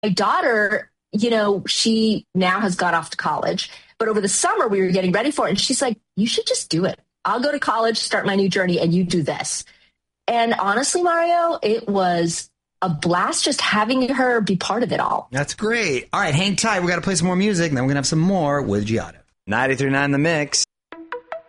daughter, she now has got off to college, but over the summer we were getting ready for it. And she's like, you should just do it. I'll go to college, start my new journey, and you do this. And honestly, Mario, it was a blast just having her be part of it all. That's great. All right, hang tight. We got to play some more music, and then we're going to have some more with Giada. 93.9 The Mix.